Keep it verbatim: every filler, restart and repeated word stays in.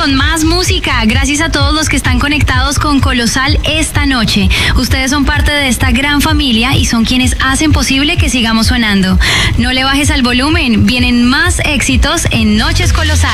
con más música. Gracias a todos los que están conectados con Colosal esta noche. Ustedes son parte de esta gran familia y son quienes hacen posible que sigamos sonando. No le bajes al volumen. Vienen más éxitos en Noches Colosal.